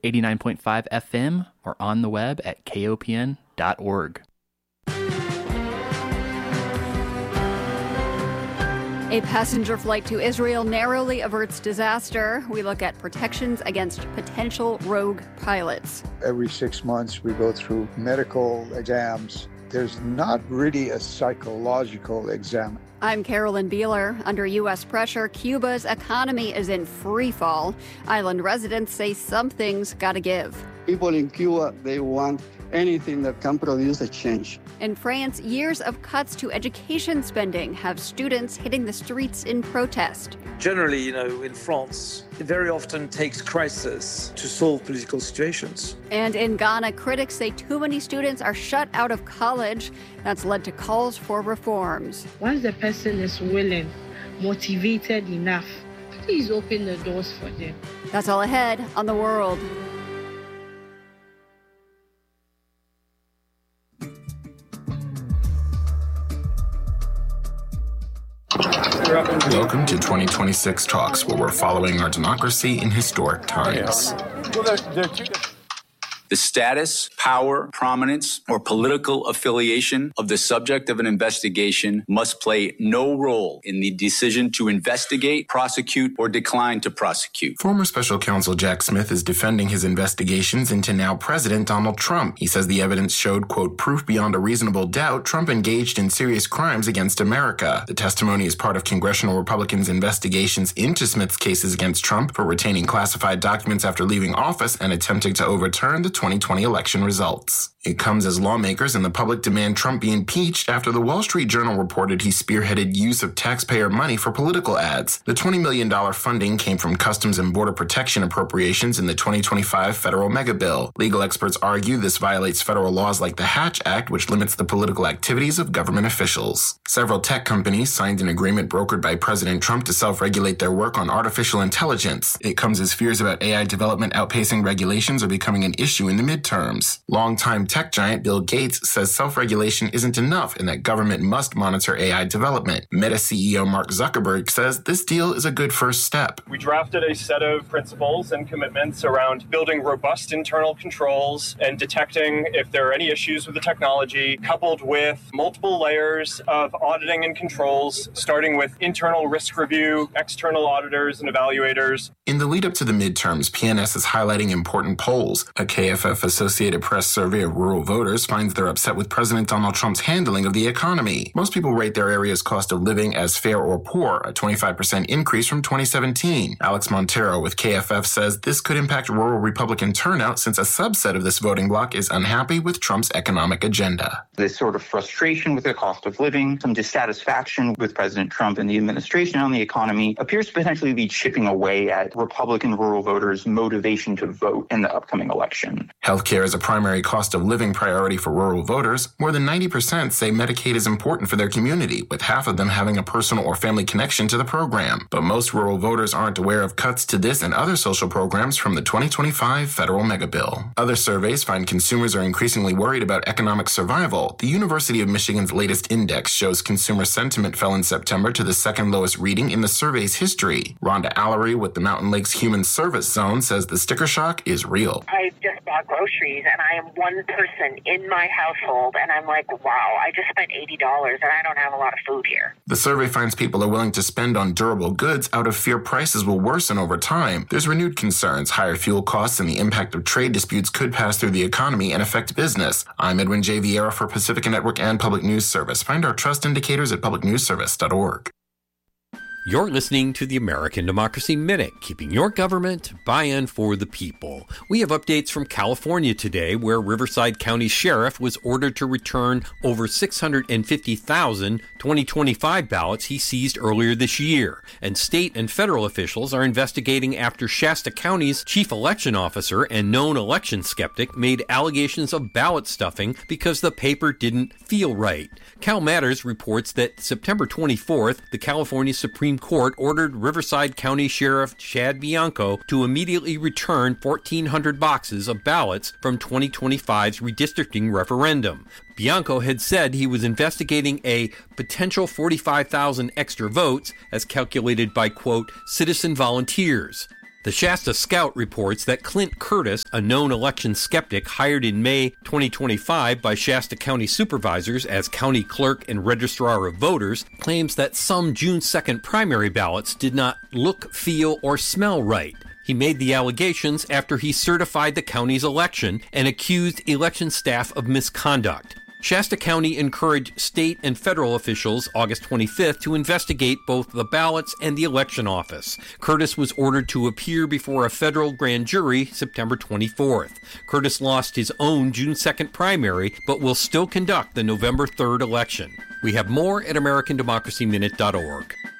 89.5 FM, or on the web at kopn.org. A passenger flight to Israel narrowly averts disaster. We look at protections against potential rogue pilots. Every 6 months, we go through medical exams. There's not really a psychological exam. I'm Carolyn Beeler. Under U.S. pressure, Cuba's economy is in free fall. Island residents say something's got to give. People in Cuba, they want anything that can produce a change. In France, years of cuts to education spending have students hitting the streets in protest. Generally, in France, it very often takes crisis to solve political situations. And in Ghana, critics say too many students are shut out of college. That's led to calls for reforms. Once the person is willing, motivated enough, please open the doors for them. That's all ahead on The World. Welcome to 2026 Talks, where we're following our democracy in historic times. The status, power, prominence, or political affiliation of the subject of an investigation must play no role in the decision to investigate, prosecute, or decline to prosecute. Former Special Counsel Jack Smith is defending his investigations into now President Donald Trump. He says the evidence showed, quote, proof beyond a reasonable doubt Trump engaged in serious crimes against America. The testimony is part of congressional Republicans' investigations into Smith's cases against Trump for retaining classified documents after leaving office and attempting to overturn the 2020 election results. It comes as lawmakers and the public demand Trump be impeached after the Wall Street Journal reported he spearheaded use of taxpayer money for political ads. The $20 million funding came from Customs and Border Protection appropriations in the 2025 federal megabill. Legal experts argue this violates federal laws like the Hatch Act, which limits the political activities of government officials. Several tech companies signed an agreement brokered by President Trump to self-regulate their work on artificial intelligence. It comes as fears about AI development outpacing regulations are becoming an issue in the midterms. Longtime tech giant Bill Gates says self-regulation isn't enough and that government must monitor AI development. Meta CEO Mark Zuckerberg says this deal is a good first step. We drafted a set of principles and commitments around building robust internal controls and detecting if there are any issues with the technology, coupled with multiple layers of auditing and controls, starting with internal risk review, external auditors and evaluators. In the lead up to the midterms, PNS is highlighting important polls. A KFF Associated Press survey of rural voters finds they're upset with President Donald Trump's handling of the economy. Most people rate their area's cost of living as fair or poor, a 25% increase from 2017. Alex Montero with KFF says this could impact rural Republican turnout since a subset of this voting bloc is unhappy with Trump's economic agenda. This sort of frustration with the cost of living, some dissatisfaction with President Trump and the administration on the economy appears to potentially be chipping away at Republican rural voters' motivation to vote in the upcoming election. Healthcare is a primary cost of living priority for rural voters. More than 90% say Medicaid is important for their community, with half of them having a personal or family connection to the program. But most rural voters aren't aware of cuts to this and other social programs from the 2025 federal megabill. Other surveys find consumers are increasingly worried about economic survival. The University of Michigan's latest index shows consumer sentiment fell in September to the second lowest reading in the survey's history. Rhonda Allery with the Mountain Lakes Human Service Zone says the sticker shock is real. I just bought groceries and I am one person in my household and I'm like, wow, I just spent $80 and I don't have a lot of food here. The survey finds people are willing to spend on durable goods out of fear prices will worsen over time. There's renewed concerns higher fuel costs and the impact of trade disputes could pass through the economy and affect business. I'm Edwin J. Vieira for Pacifica Network and Public News Service. Find our trust indicators at publicnewsservice.org. You're listening to the American Democracy Minute, keeping your government by and for the people. We have updates from California today, where Riverside County Sheriff was ordered to return over 650,000 2025 ballots he seized earlier this year. And state and federal officials are investigating after Shasta County's chief election officer and known election skeptic made allegations of ballot stuffing because the paper didn't feel right. Cal Matters reports that September 24th, the California Supreme Court ordered Riverside County Sheriff Chad Bianco to immediately return 1,400 boxes of ballots from 2025's redistricting referendum. Bianco had said he was investigating a potential 45,000 extra votes as calculated by, quote, citizen volunteers. The Shasta Scout reports that Clint Curtis, a known election skeptic hired in May 2025 by Shasta County supervisors as county clerk and registrar of voters, claims that some June 2nd primary ballots did not look, feel, or smell right. He made the allegations after he certified the county's election and accused election staff of misconduct. Shasta County encouraged state and federal officials August 25th to investigate both the ballots and the election office. Curtis was ordered to appear before a federal grand jury September 24th. Curtis lost his own June 2nd primary, but will still conduct the November 3rd election. We have more at AmericanDemocracyMinute.org.